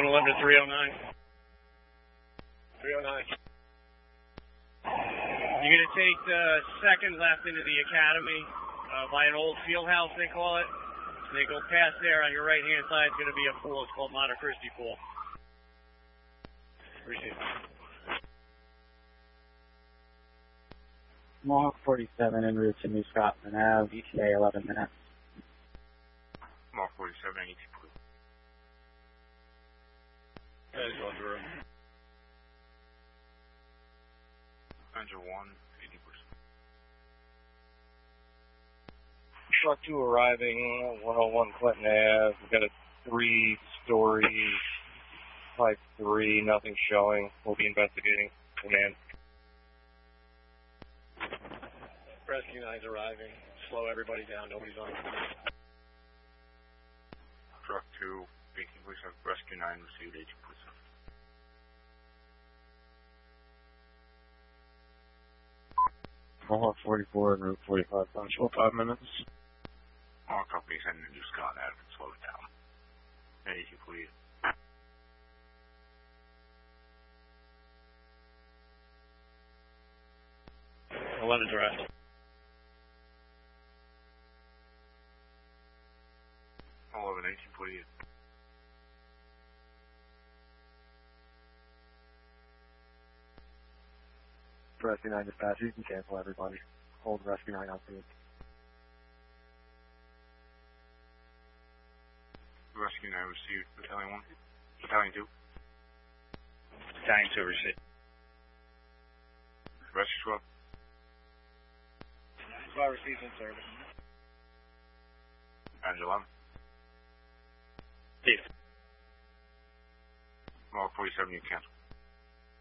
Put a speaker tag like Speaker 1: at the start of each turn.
Speaker 1: 11 to 309. 309. You're going to take the second left into the academy by an old field house, they call it. And they go past there on your right-hand side. It's going to be a pool. It's called Monte Cristi Pool. Appreciate it.
Speaker 2: Mohawk 47 en route to New Scotland Ave, ETA 11 minutes.
Speaker 3: Mohawk 47, ETA.
Speaker 1: That is going through.
Speaker 3: Passenger 1, 80%.
Speaker 4: Truck 2 arriving, 101 Clinton Ave. We've got a 3-story Type 3, nothing showing. We'll be investigating. Command.
Speaker 1: Rescue 9's arriving. Slow everybody down. Nobody's on.
Speaker 3: Truck 2, 18%. Rescue 9 received 18%.
Speaker 4: Mohawk 44 and Route 45, punctual 5 minutes.
Speaker 3: All companies heading to New Scotland Ave can slow it down. 82, please.
Speaker 1: 11 direct.
Speaker 3: All 11, 18, please.
Speaker 4: Rescue 9 dispatch, you can cancel everybody. Hold Rescue 9 out for you.
Speaker 3: Rescue 9 received. Battalion 1. Battalion 2.
Speaker 1: Battalion 2 received.
Speaker 3: Rescue 12.
Speaker 1: Well received in service.
Speaker 3: Angela.
Speaker 1: Steve.
Speaker 3: Mohawk 47, you cancel.